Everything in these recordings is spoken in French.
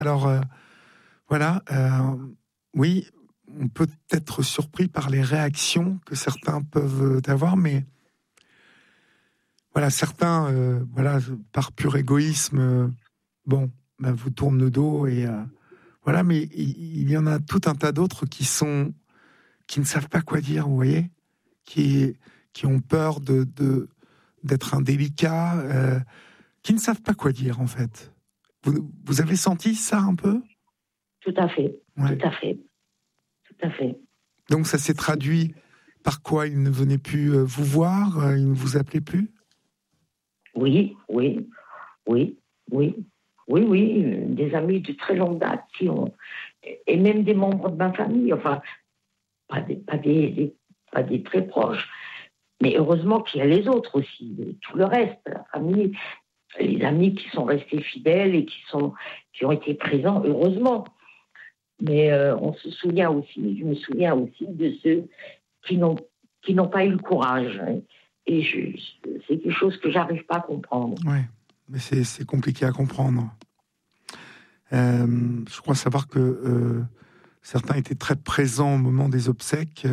Alors, voilà, oui, on peut être surpris par les réactions que certains peuvent avoir, mais voilà, certains, voilà, par pur égoïsme, bon, ben, vous tournent le dos et voilà, mais il y en a tout un tas d'autres qui ne savent pas quoi dire, vous voyez, qui ont peur d'être indélicats, qui ne savent pas quoi dire en fait. Vous avez senti ça un peu? Tout à fait, ouais. Tout à fait, tout à fait. Donc ça s'est traduit par quoi? Ils ne venaient plus vous voir, ils ne vous appelaient plus? Oui, des amis de très longue date qui ont, et même des membres de ma famille, enfin, pas des très proches, mais heureusement qu'il y a les autres aussi, tout le reste, la famille, les amis qui sont restés fidèles et qui ont été présents, heureusement. Mais je me souviens aussi de ceux qui n'ont pas eu le courage. Et c'est quelque chose que j'arrive pas à comprendre. Oui, mais c'est compliqué à comprendre. Je crois savoir que certains étaient très présents au moment des obsèques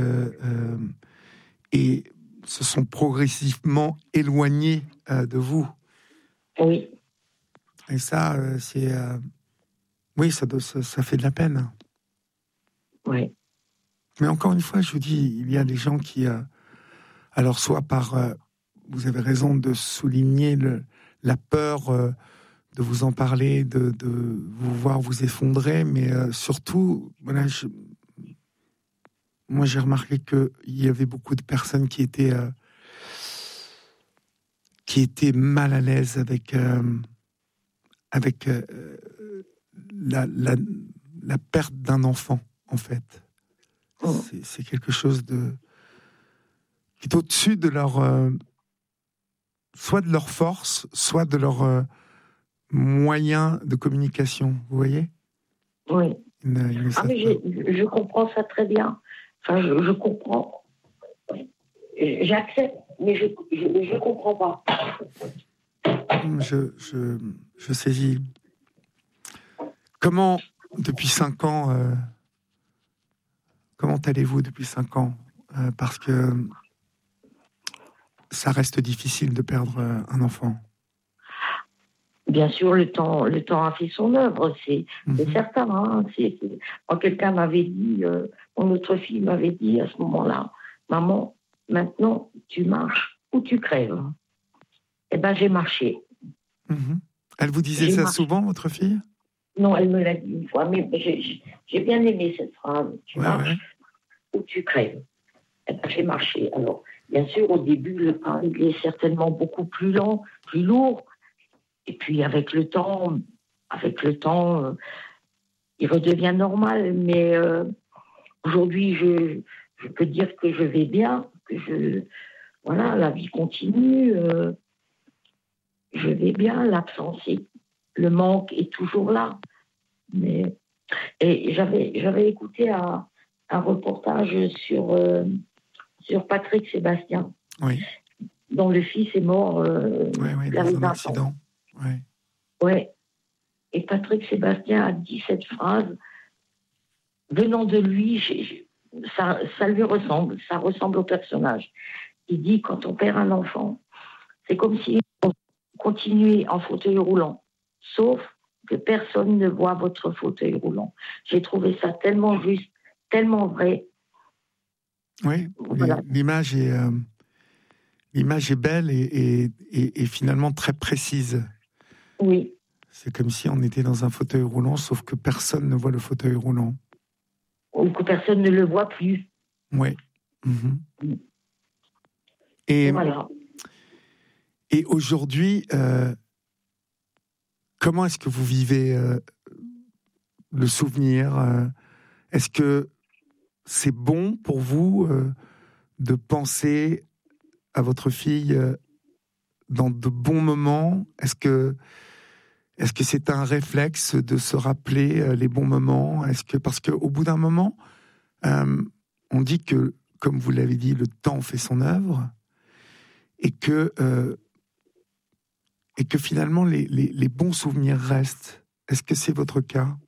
et se sont progressivement éloignés de vous. Oui. Et ça, c'est... oui, ça fait de la peine. Oui. Mais encore une fois, je vous dis, il y a des gens qui... alors, soit par... vous avez raison de souligner la peur de vous en parler, de vous voir vous effondrer, mais surtout, voilà, moi j'ai remarqué qu'il y avait beaucoup de personnes qui étaient mal à l'aise avec la perte d'un enfant, en fait. C'est quelque chose qui est au-dessus de leur... soit de leur force, soit de leur moyen de communication, vous voyez? Oui. Mais je comprends ça très bien. Enfin, je comprends. J'accepte, mais je comprends pas. Je saisis. Comment, depuis 5 ans, comment allez-vous depuis 5 ans? Parce que ça reste difficile de perdre un enfant. Bien sûr, le temps a fait son œuvre, c'est certain. Hein, quand quelqu'un m'avait dit, mon autre fille m'avait dit à ce moment-là, maman, maintenant tu marches ou tu crèves. Eh ben j'ai marché. Elle vous disait ça souvent, votre fille? Non, elle me l'a dit une fois, mais j'ai bien aimé cette phrase. Tu marches ou tu crèves. Eh ben j'ai marché. Alors, bien sûr, au début, le pas il est certainement beaucoup plus lent, plus lourd. Et puis avec le temps, il redevient normal. Mais aujourd'hui, je peux dire que je vais bien, voilà, la vie continue. Je vais bien, l'absence, le manque est toujours là. Et j'avais écouté un reportage sur Patrick Sébastien, dont le fils est mort dans un accident. Ouais. Et Patrick Sébastien a dit cette phrase venant de lui, ça lui ressemble, ça ressemble au personnage. Il dit, quand on perd un enfant, c'est comme si on continuait en fauteuil roulant, sauf que personne ne voit votre fauteuil roulant. J'ai trouvé ça tellement juste, tellement vrai. Oui, voilà. L'image est belle et finalement très précise. Oui. C'est comme si on était dans un fauteuil roulant, sauf que personne ne voit le fauteuil roulant. Ou que personne ne le voit plus. Oui. Et, voilà. Et aujourd'hui, comment est-ce que vous vivez le souvenir? Est-ce que c'est bon pour vous de penser à votre fille dans de bons moments? Est-ce que c'est un réflexe de se rappeler les bons moments? Parce qu'au bout d'un moment, on dit que, comme vous l'avez dit, le temps fait son œuvre et que finalement les bons souvenirs restent. Est-ce que c'est votre cas?